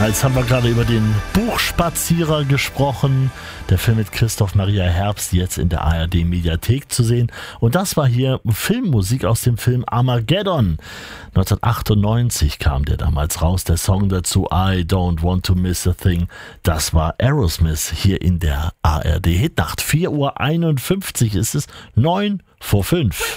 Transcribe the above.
Jetzt haben wir gerade über den Buchspazierer gesprochen. Der Film mit Christoph Maria Herbst, jetzt in der ARD-Mediathek zu sehen. Und das war hier Filmmusik aus dem Film Armageddon. 1998 kam der damals raus. Der Song dazu, I Don't Want to Miss a Thing. Das war Aerosmith hier in der ARD-Hitnacht. 4:51 Uhr ist es, 9 vor 5.